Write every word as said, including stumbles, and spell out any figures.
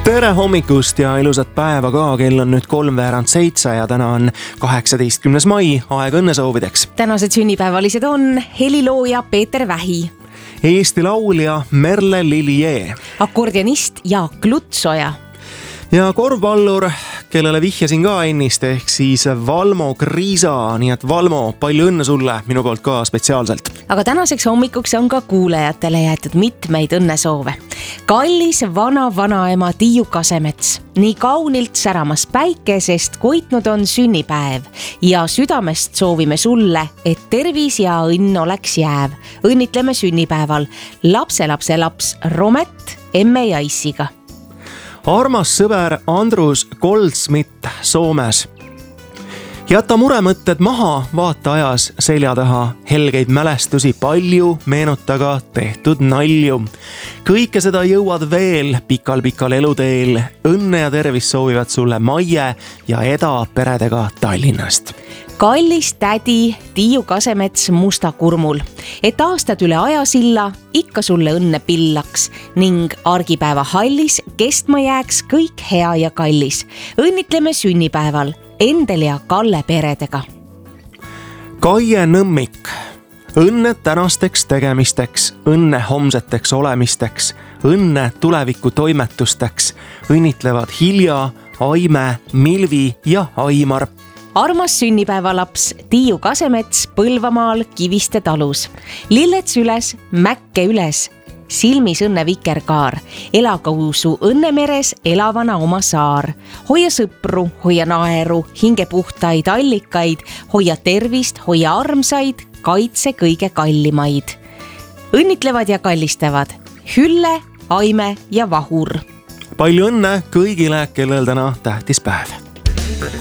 tere hommikust ja ilusat päeva ka, kell on nüüd kolmveerand seitse ja täna on kaheksateistkümnes mai, aeg õnnesoovideks. Tänased sünnipäevalised on helilooja Peeter Vähi, Eesti laulja Merle Lillie, akordionist Jaak Lutsoja ja korvpallur, kellele vihjasin ka ennist, ehk siis Valmo Kriisa, nii et Valmo, palju õnne sulle minu poolt ka spetsiaalselt. Aga tänaseks hommikuks on ka kuulajatele jäetud mitmeid õnnesoove. Kallis vana vanaema Tiiu Kasemets, nii kaunilt säramas päikesest koitnud on sünnipäev ja südamest soovime sulle, et tervis ja õnn oleks jääv. Õnnitleme sünnipäeval lapselapse laps Romet emme ja issiga. Armas sõber Andrus Goldsmith Soomes. Jäta muremõtted maha, vaata ajas selja taha, helgeid mälestusi palju, meenutaga tehtud nalju. Kõike seda jõuad veel pikal-pikal eluteel. Õnne ja tervist soovivad sulle Maie ja Eda peredega Tallinnast. Kallis tädi Tiiu Kasemets Mustakurmul, et aastad üle ajasilla ikka sulle õnne pillaks ning argipäeva hallis kestma jääks kõik hea ja kallis. Õnnitleme sünnipäeval Endel ja Kalle peredega. Kaie Nõmmik, õnne tänasteks tegemisteks, õnne homseteks olemisteks, õnne tuleviku toimetusteks. Õnnitlevad Hilja, Aime, Milvi ja Aimar. Armas sünnipäevalaps Tiiu Kasemets Põlvamaal Kiviste talus. Lilled süles, mäkke üles, silmis õnne vikerkaar. Elakausu õnnemeres elavana oma saar. Hoia sõpru, hoia naeru, hinge puhtaid allikaid, hoia tervist, hoia armsaid, kaitse kõige kallimaid. Õnnitlevad ja kallistavad Hülle, Aime ja Vahur. Palju õnne kõigile, kellel täna tähtis päev.